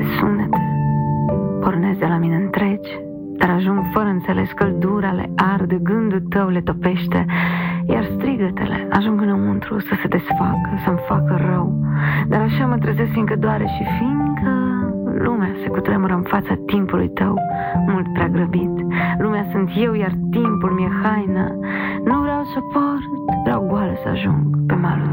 sunete. Pornesc de la mine întregi, dar ajung fără înțeles, căldura le arde, gândul tău le topește, iar strigătele ajung înăuntru să se desfacă, să-mi facă rău. Dar așa mă trezesc fiindcă doare și fiindcă lumea se cutremură în fața timpului tău, mult prea grăbit. Lumea sunt eu, iar timpul mi-e haină. Nu vreau să port, vreau goală să ajung pe malul